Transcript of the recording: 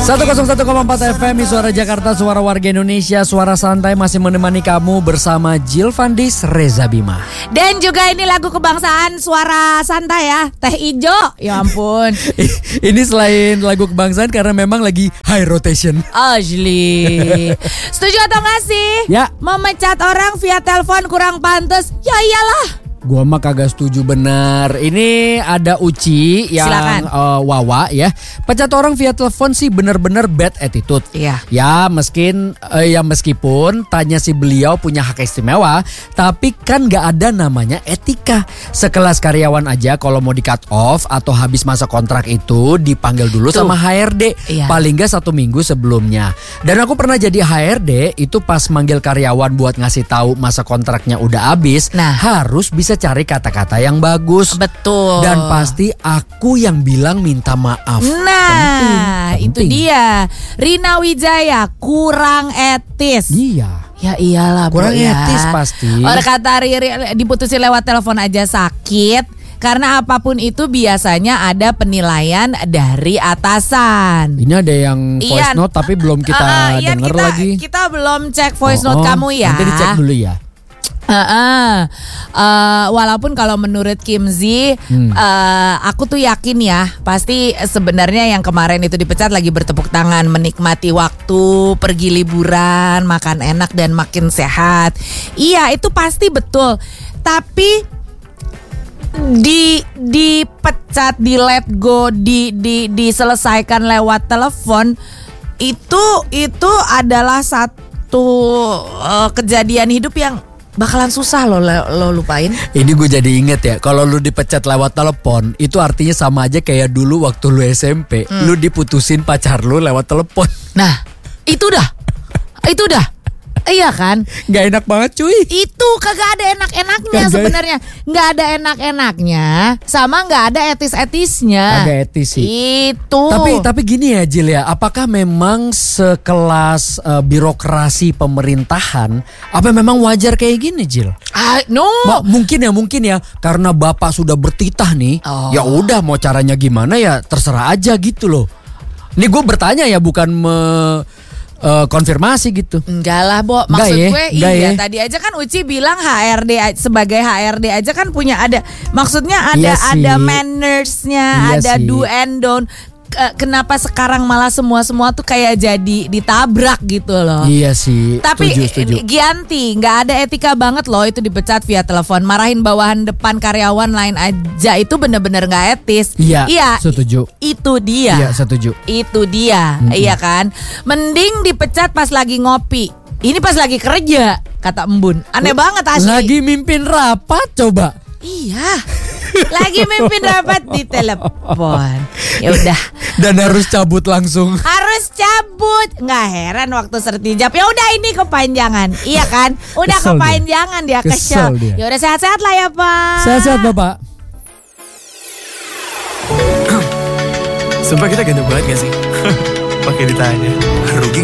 101,4 FM, Suara Jakarta, suara warga Indonesia, suara santai masih menemani kamu bersama Jill Fandis, Reza Bima. Dan juga ini lagu kebangsaan, suara santai ya, Teh Ijo. Ya ampun. Ini selain lagu kebangsaan karena memang lagi high rotation. Asli. Setuju atau gak sih? Ya. Memecat orang via telepon kurang pantas? Ya iyalah. Gua mah kagak setuju benar. Ini ada Uci yang Wawa ya. Pecat orang via telepon sih bener-bener bad attitude. Iya. Ya meskipun tanya si beliau punya hak istimewa, tapi kan gak ada namanya etika. Sekelas karyawan aja kalau mau di cut off atau habis masa kontrak itu dipanggil dulu sama HRD. Iya. Paling gak 1 minggu sebelumnya. Dan aku pernah jadi HRD itu pas manggil karyawan buat ngasih tahu masa kontraknya udah habis. Nah, harus bisa cari kata-kata yang bagus. Betul. Dan pasti aku yang bilang minta maaf. Nah, Penting. itu dia. Rina Wijaya kurang etis. Iya. Ya iyalah, Kurang Bu, ya. etis pasti. Orang kata Riri diputusin lewat telepon aja sakit. Karena apapun itu biasanya ada penilaian dari atasan. Ini ada yang voice note tapi belum kita denger lagi. Kita belum cek voice note kamu ya. Nanti dicek dulu ya. Walaupun kalau menurut Kim Z, aku tuh yakin ya, pasti sebenarnya yang kemarin itu dipecat lagi bertepuk tangan, menikmati waktu, pergi liburan, makan enak dan makin sehat. Iya, itu pasti betul. Tapi dipecat, di let go, diselesaikan lewat telepon, itu adalah satu kejadian hidup yang bakalan susah lo lupain. Ini gue jadi inget ya, kalau lu dipecat lewat telepon itu artinya sama aja kayak dulu waktu lu SMP, lu diputusin pacar lu lewat telepon. Nah, itu dah. Iya kan? Gak enak banget cuy. Itu kagak ada enak-enaknya sebenarnya. Gak ada enak-enaknya, sama gak ada etis-etisnya. Agak etis sih. Itu. Tapi gini ya Jill ya, apakah memang sekelas birokrasi pemerintahan, apa memang wajar kayak gini Jill? No. Mungkin ya karena bapak sudah bertitah nih. Ya udah mau caranya gimana ya terserah aja gitu loh. Ini gue bertanya ya, bukan konfirmasi gitu. Enggak lah, Bo. Maksud gue iya. Tadi aja kan Uci bilang HRD, sebagai HRD aja kan punya maksudnya ada mannersnya, ada do and don't. Kenapa sekarang malah semua tuh kayak jadi ditabrak gitu loh. Iya sih. Tapi setuju. Gianti nggak ada etika banget loh itu dipecat via telepon. Marahin bawahan depan karyawan lain aja itu bener-bener nggak etis. Iya. Setuju. Itu dia. Iya setuju. Itu dia. Iya kan. Mending dipecat pas lagi ngopi. Ini pas lagi kerja, kata Embun. Aneh banget asli. Lagi mimpin rapat coba. Iya. Lagi mimpin rapat di telepon. Ya udah. Dan harus cabut langsung. Harus cabut. Nggak heran waktu sertijab. Ya udah ini kepanjangan. Iya kan? Udah Kesel kepanjangan dia kesel. Ya udah sehat-sehat lah ya, Pak. Sehat-sehat, Bapak. Sumpah kita ganteng banget gak sih? Pakai ditanya. Rugi